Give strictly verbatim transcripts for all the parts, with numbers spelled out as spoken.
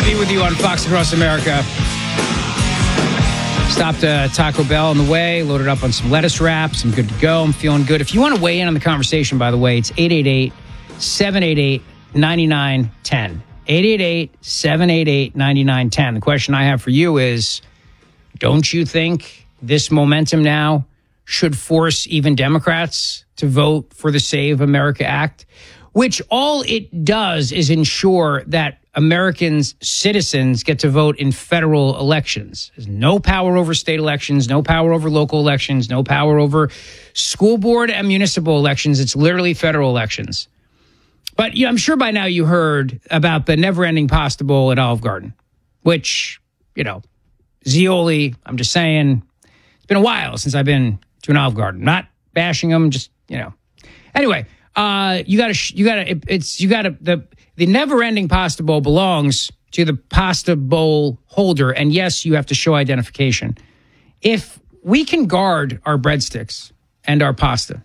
be with you on Fox Across America. Stopped uh, Taco Bell on the way, loaded up on some lettuce wraps. I'm good to go. I'm feeling good. If you want to weigh in on the conversation, by the way, it's eight eight eight, seven eight eight, nine nine one zero. eight eight eight, seven eight eight, nine nine one zero. The question I have for you is, don't you think this momentum now should force even Democrats to vote for the Save America Act, which all it does is ensure that Americans, citizens, get to vote in federal elections. There's no power over state elections, no power over local elections, no power over school board and municipal elections. It's literally federal elections. But you know, I'm sure by now you heard about the never-ending pasta bowl at Olive Garden, which, you know, Zioli, I'm just saying, it's been a while since I've been to an Olive Garden. Not bashing them, just, you know. Anyway, uh, you got to, you got to, it, it's, you got to, the, The never-ending pasta bowl belongs to the pasta bowl holder. And yes, you have to show identification. If we can guard our breadsticks and our pasta,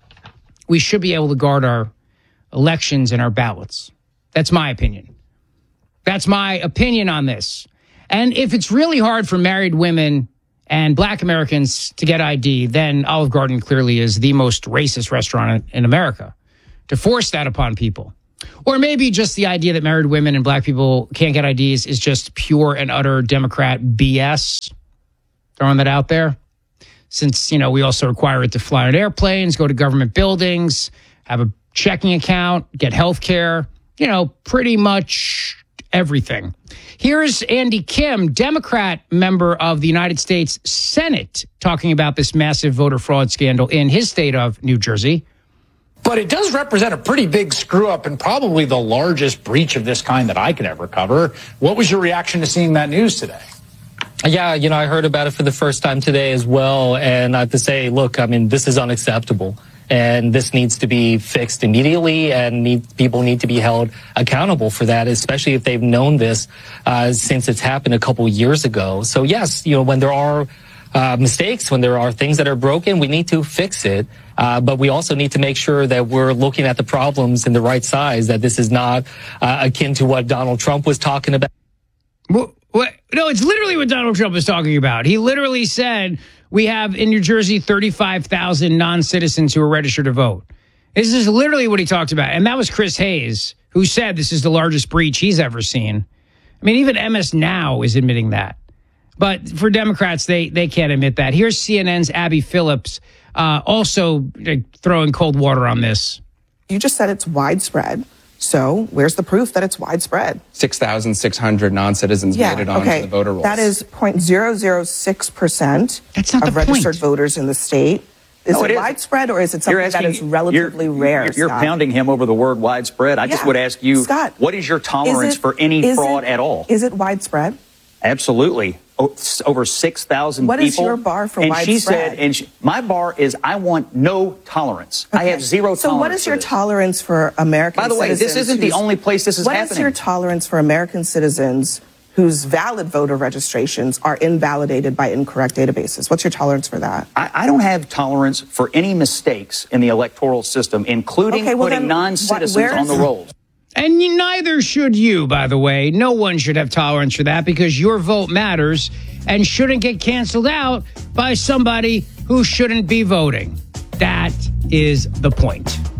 we should be able to guard our elections and our ballots. That's my opinion. That's my opinion on this. And if it's really hard for married women and black Americans to get I D, then Olive Garden clearly is the most racist restaurant in America. To force that upon people. Or maybe just the idea that married women and black people can't get I Ds is just pure and utter Democrat B S. Throwing that out there. Since, you know, we also require it to fly on airplanes, go to government buildings, have a checking account, get health care, you know, pretty much everything. Here's Andy Kim, Democrat member of the United States Senate, talking about this massive voter fraud scandal in his state of New Jersey. But it does represent a pretty big screw up and probably the largest breach of this kind that I could ever cover. What was your reaction to seeing that news today? Yeah, you know, I heard about it for the first time today as well. And I have to say, look, I mean, this is unacceptable. And this needs to be fixed immediately, and need, people need to be held accountable for that, especially if they've known this uh, since it's happened a couple years ago. So, yes, you know, when there are uh, mistakes, when there are things that are broken, we need to fix it. Uh, but we also need to make sure that we're looking at the problems in the right size, that this is not uh, akin to what Donald Trump was talking about. What, what? No, it's literally what Donald Trump was talking about. He literally said we have in New Jersey thirty-five thousand non-citizens who are registered to vote. This is literally what he talked about. And that was Chris Hayes, who said this is the largest breach he's ever seen. I mean, even M S Now is admitting that. But for Democrats, they, they can't admit that. Here's C N N's Abby Phillips. Uh, also uh, throwing cold water on this. You just said it's widespread. So where's the proof that it's widespread? six thousand six hundred non-citizens yeah, made it onto okay. the voter rolls. That is zero point zero zero six percent That's not of the registered point. voters in the state. Is no, it, it is. widespread, or is it something asking, that is relatively you're, rare, You're, you're Scott? pounding him over the word widespread. I yeah. just would ask you, Scott, what is your tolerance is it, for any fraud it, at all? Is it widespread? Absolutely. Oh, over six thousand What people. What is your bar for and widespread? She said, and she, my bar is I want no tolerance. Okay. I have zero so tolerance. So what is your for tolerance for American citizens? By the way, this isn't the only place this is what happening. What is your tolerance for American citizens whose valid voter registrations are invalidated by incorrect databases? What's your tolerance for that? I, I don't have tolerance for any mistakes in the electoral system, including okay, well putting then, non-citizens what, on the rolls. And you, neither should you, by the way. No one should have tolerance for that because your vote matters and shouldn't get canceled out by somebody who shouldn't be voting. That is the point.